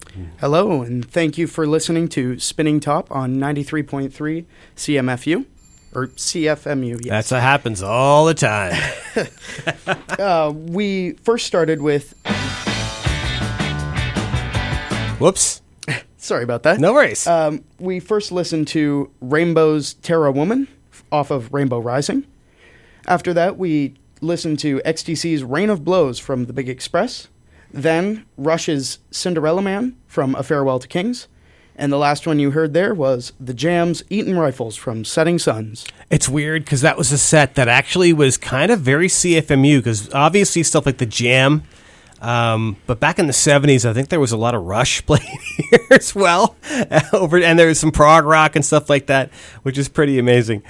Hello, and thank you for listening to Spinning Top on 93.3 CMFU, or CFMU, yes. That's what happens all the time. We first started with... Whoops. Sorry about that. No worries. We first listened to Rainbow's Terra Woman off of Rainbow Rising. After that, we listened to XTC's Rain of Blows from The Big Express. Then Rush's Cinderella Man from A Farewell to Kings. And the last one you heard there was The Jam's Eaton Rifles from Setting Suns. It's weird because that was a set that actually was kind of very CFMU because obviously stuff like The Jam. But back in the 70s, I think there was a lot of Rush playing here as well. And there was some prog rock and stuff like that, which is pretty amazing.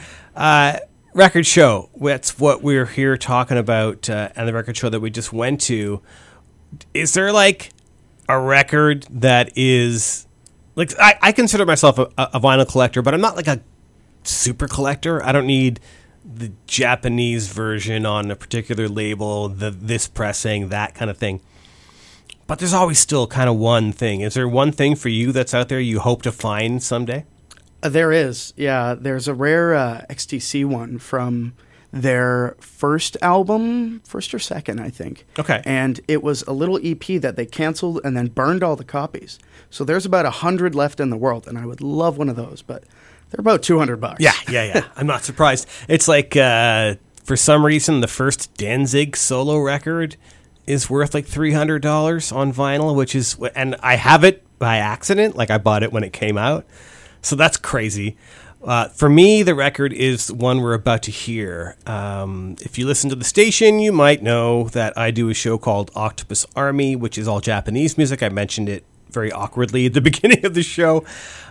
Record show, that's what we're here talking about, and the record show that we just went to. Is there like a record that is like I consider myself a vinyl collector, but I'm not like a super collector. I don't need the Japanese version on a particular label, this pressing, that kind of thing. But there's always still kind of one thing. Is there one thing for you that's out there you hope to find someday? There is, yeah. There's a rare XTC one from their first album, first or second, I think. Okay. And it was a little EP that they canceled and then burned all the copies. So there's about 100 left in the world, and I would love one of those, but they're about $200. Yeah. I'm not surprised. It's like, for some reason, the first Danzig solo record is worth like $300 on vinyl, which is, and I have it by accident, like I bought it when it came out. So that's crazy. For me, the record is one we're about to hear. If you listen to the station, you might know that I do a show called Octopus Army, which is all Japanese music. I mentioned it very awkwardly at the beginning of the show.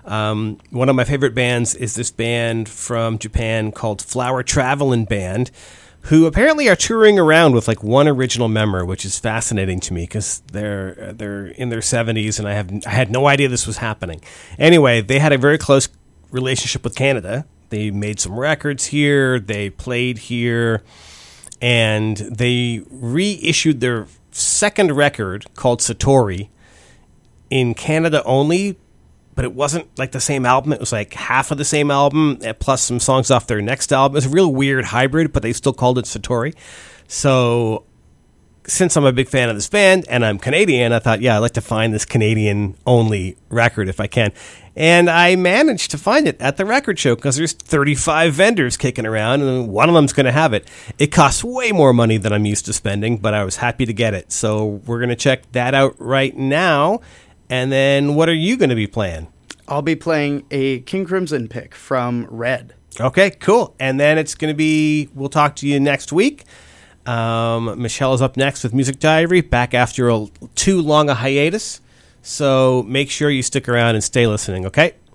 One of my favorite bands is this band from Japan called Flower Travelin' Band, who apparently are touring around with like one original member, which is fascinating to me because they're in their 70s, and I had no idea this was happening. Anyway, they had a very close relationship with Canada. They made some records here, they played here, and they reissued their second record called Satori in Canada only, but it wasn't like the same album. It was like half of the same album plus some songs off their next album. It was a real weird hybrid, but they still called it Satori. So since I'm a big fan of this band and I'm Canadian, I thought, yeah, I'd like to find this Canadian-only record if I can. And I managed to find it at the record show because there's 35 vendors kicking around, and one of them's going to have it. It costs way more money than I'm used to spending, but I was happy to get it. So we're going to check that out right now. And then what are you going to be playing? I'll be playing a King Crimson pick from Red. Okay, cool. And then it's going to be, we'll talk to you next week. Michelle is up next with Music Diary, back after too long a hiatus. So make sure you stick around and stay listening, okay?